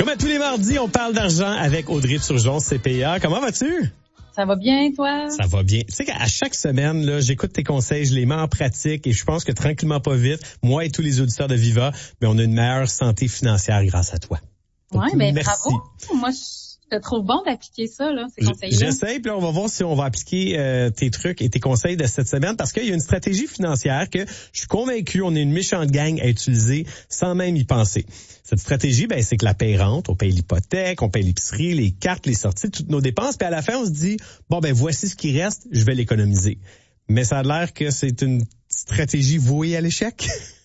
Comme à tous les mardis, on parle d'argent avec Audrey Turgeon, CPA. Comment vas-tu? Ça va bien, toi? Ça va bien. Tu sais qu'à chaque semaine, là, j'écoute tes conseils, je les mets en pratique et je pense que tranquillement pas vite, moi et tous les auditeurs de Viva, on a une meilleure santé financière grâce à toi. Donc, Ouais, ben merci. bravo. Moi, je te trouve bon d'appliquer ça, là, ces conseils-là. J'essaie, puis là, on va voir si on va appliquer tes trucs et tes conseils de cette semaine parce qu'il y a une stratégie financière que je suis convaincu, on est une méchante gang à utiliser sans même y penser. Cette stratégie, c'est que la paye rentre, on paye l'hypothèque, on paye l'épicerie, les cartes, les sorties, toutes nos dépenses, puis à la fin, on se dit, voici ce qui reste, je vais l'économiser. Mais ça a l'air que c'est une stratégie vouée à l'échec.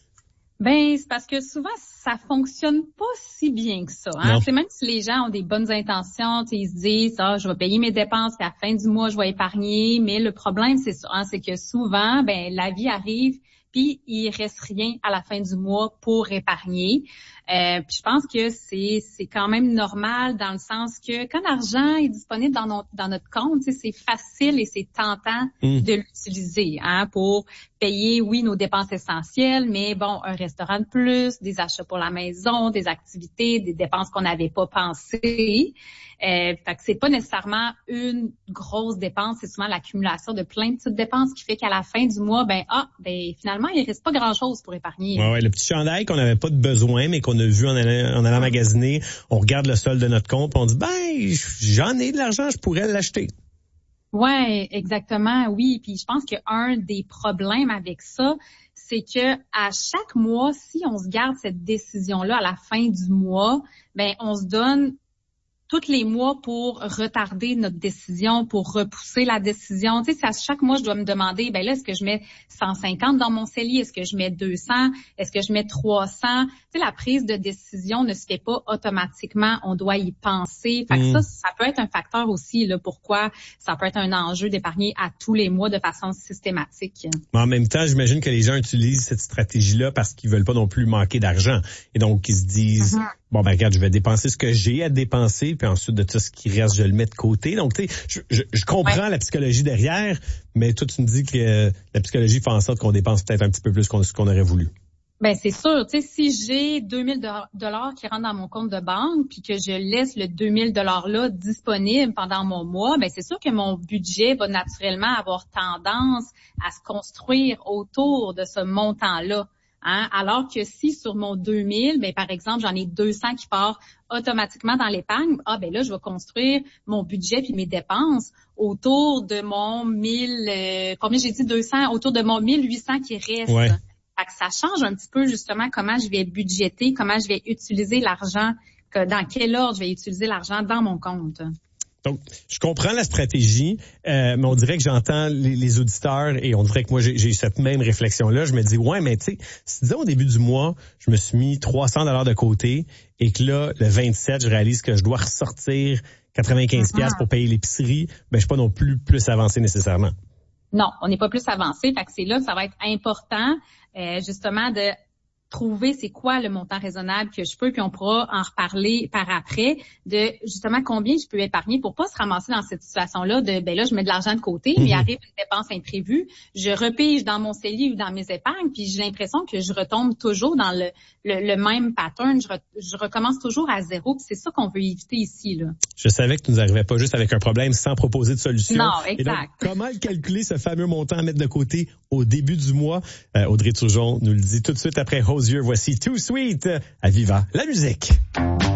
C'est parce que souvent, ça fonctionne pas si bien que ça. Hein? C'est même si les gens ont des bonnes intentions, ils se disent, je vais payer mes dépenses, puis à la fin du mois, je vais épargner. Mais le problème, c'est ça, c'est que souvent, la vie arrive, puis il reste rien à la fin du mois pour épargner. Puis je pense que c'est quand même normal dans le sens que quand l'argent est disponible dans notre compte, c'est facile et c'est tentant de l'utiliser pour payer, oui, nos dépenses essentielles, mais un restaurant de plus, des achats pour la maison, des activités, des dépenses qu'on n'avait pas pensées. Fait que c'est pas nécessairement une grosse dépense, c'est souvent l'accumulation de plein de petites dépenses qui fait qu'à la fin du mois, finalement, il reste pas grand-chose pour épargner. Ouais, le petit chandail qu'on n'avait pas de besoin, mais qu'on a vu en allant magasiner, on regarde le solde de notre compte, on dit, j'en ai de l'argent, je pourrais l'acheter. Ouais, exactement, oui. Puis je pense qu'un des problèmes avec ça, c'est que à chaque mois, si on se garde cette décision-là à la fin du mois, on se donne tous les mois pour retarder notre décision, pour repousser la décision. Tu sais, à chaque mois, je dois me demander, est-ce que je mets 150 dans mon CELI? Est-ce que je mets 200? Est-ce que je mets 300? Tu sais, la prise de décision ne se fait pas automatiquement. On doit y penser. Fait que ça peut être un facteur aussi, là, pourquoi ça peut être un enjeu d'épargner à tous les mois de façon systématique. Mais en même temps, j'imagine que les gens utilisent cette stratégie-là parce qu'ils veulent pas non plus manquer d'argent. Et donc, ils se disent, regarde, je vais dépenser ce que j'ai à dépenser, puis ensuite de tout ce qui reste, je le mets de côté. Donc, tu sais, je comprends la psychologie derrière, mais toi, tu me dis que la psychologie fait en sorte qu'on dépense peut-être un petit peu plus que ce qu'on aurait voulu. C'est sûr. Tu sais, si j'ai 2000 $ qui rentrent dans mon compte de banque, puis que je laisse le 2000 $ là disponible pendant mon mois, c'est sûr que mon budget va naturellement avoir tendance à se construire autour de ce montant-là. Alors que si sur mon 2000, par exemple, j'en ai 200 qui partent automatiquement dans l'épargne, là, je vais construire mon budget puis mes dépenses autour de mon 1000, combien j'ai dit 200, autour de mon 1800 qui reste. Ouais. Fait que ça change un petit peu justement comment je vais budgéter, comment je vais utiliser l'argent, dans quel ordre je vais utiliser l'argent dans mon compte. Donc, je comprends la stratégie, mais on dirait que j'entends les auditeurs et on dirait que moi, j'ai eu cette même réflexion-là. Je me dis, mais tu sais, si disons au début du mois, je me suis mis 300 $ de côté et que là, le 27, je réalise que je dois ressortir 95 $ pour payer l'épicerie, je suis pas non plus avancé nécessairement. Non, on n'est pas plus avancé. Fait que c'est là que ça va être important, justement, de trouver c'est quoi le montant raisonnable que je peux, puis on pourra en reparler par après de justement combien je peux épargner pour pas se ramasser dans cette situation-là de là je mets de l'argent de côté, mais il arrive une dépense imprévue, je repige dans mon CELI ou dans mes épargnes, puis j'ai l'impression que je retombe toujours dans le même pattern, je recommence toujours à zéro, puis c'est ça qu'on veut éviter ici là. Je savais que tu nous arrivais pas juste avec un problème sans proposer de solution. Non, exact. Et donc, comment calculer ce fameux montant à mettre de côté au début du mois? Audrey Turgeon nous le dit tout de suite après Hosier. Voici Too Sweet à Viva la musique.